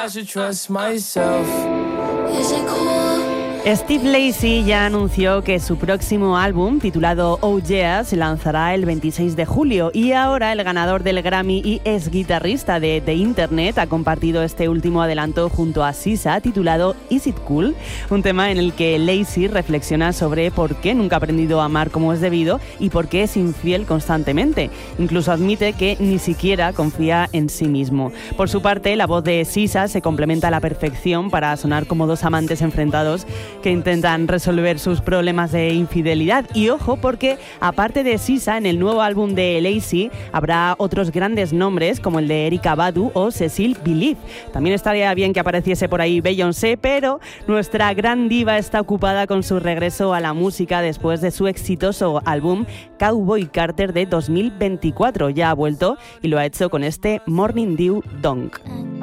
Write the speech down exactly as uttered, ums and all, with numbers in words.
Steve Lacy ya anunció que su próximo álbum, titulado Oh Yeah, se lanzará el veintiséis de julio y ahora el ganador del Grammy y ex guitarrista de The Internet ha compartido este último adelanto junto a S Z A, titulado Is It Cool, un tema en el que Lacy reflexiona sobre por qué nunca ha aprendido a amar como es debido y por qué es infiel constantemente. Incluso admite que ni siquiera confía en sí mismo. Por su parte, la voz de S Z A se complementa a la perfección para sonar como dos amantes enfrentados que intentan resolver sus problemas de infidelidad. Y ojo, porque aparte de S Z A, en el nuevo álbum de Lacy habrá otros grandes nombres como el de Erykah Badu o Cecile Believe. También estaría bien que apareciese por ahí Beyoncé, pero nuestra gran diva está ocupada con su regreso a la música después de su exitoso álbum Cowboy Carter de dos mil veinticuatro. Ya ha vuelto y lo ha hecho con este Morning Dew Dunk.